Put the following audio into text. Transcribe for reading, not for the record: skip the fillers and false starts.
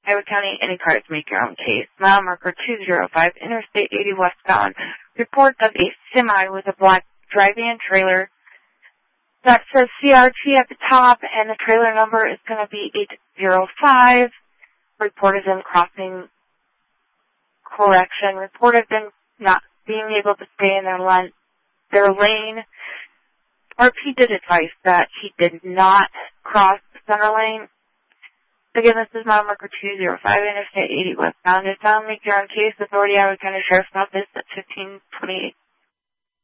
Iowa County, any cars, make your own case. Mile marker 205, Interstate 80 westbound. Reports of a semi with a black drive-in trailer that says CRT at the top, and the trailer number is going to be 805. Report is in crossing correction. Report has been not being able to stay in their lane. RP did advise that he did not cross the center lane. Again, this is mile marker 205, Interstate 80 westbound. If found, make your own case. Authority, Iowa County Sheriff's Office at 1528.